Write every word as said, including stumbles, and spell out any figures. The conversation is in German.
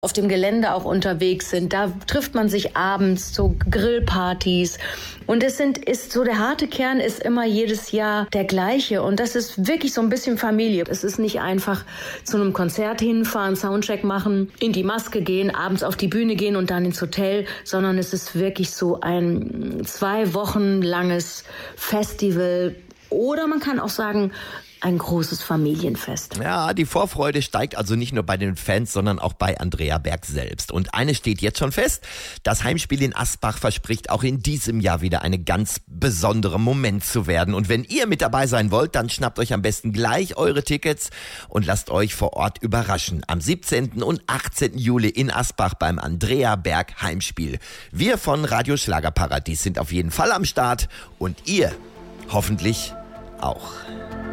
auf dem Gelände auch unterwegs sind. Da trifft man sich abends zu Grillpartys. Und es sind, ist so, der harte Kern ist immer jedes Jahr der gleiche. Und das ist wirklich so ein bisschen Familie. Es ist nicht einfach zu einem Konzert hinfahren, Soundcheck machen, in die Maske gehen, abends auf die Bühne gehen und dann ins Hotel, sondern es ist wirklich so ein zwei Wochen langes Festival. Oder man kann auch sagen, ein großes Familienfest. Ja, die Vorfreude steigt also nicht nur bei den Fans, sondern auch bei Andrea Berg selbst. Und eines steht jetzt schon fest: Das Heimspiel in Asbach verspricht auch in diesem Jahr wieder eine ganz besondere Moment zu werden. Und wenn ihr mit dabei sein wollt, dann schnappt euch am besten gleich eure Tickets und lasst euch vor Ort überraschen. Am siebzehnten und achtzehnten Juli in Asbach beim Andrea Berg Heimspiel. Wir von Radio Schlagerparadies sind auf jeden Fall am Start und ihr hoffentlich auch.